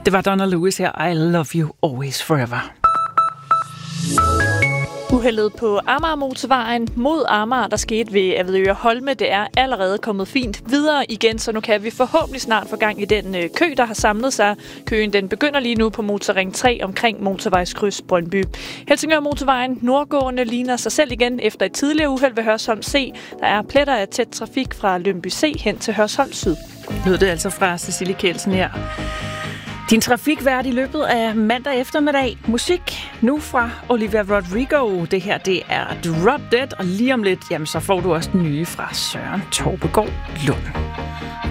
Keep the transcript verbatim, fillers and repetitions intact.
Det var Donna Lewis her, I Love You Always Forever. Uheldet på Amagermotorvejen mod Amager, der skete ved Avedøre Holme, det er allerede kommet fint videre igen, så nu kan vi forhåbentlig snart få gang i den øh, kø, der har samlet sig. Køen den begynder lige nu på Motorring tre omkring motorvejskryds Brøndby. Helsingør Motorvejen nordgående ligner sig selv igen efter et tidligere uheld ved Hørsholm C. Der er pletter af tæt trafik fra Lyngby C hen til Hørsholm Syd. Lød det altså fra Cecilie Kjeldsen her. Din trafikvært i løbet af mandag eftermiddag. Musik nu fra Olivia Rodrigo. Det her, det er Drop Dead, og lige om lidt, jamen, så får du også den nye fra Søren Torpegaard Lund.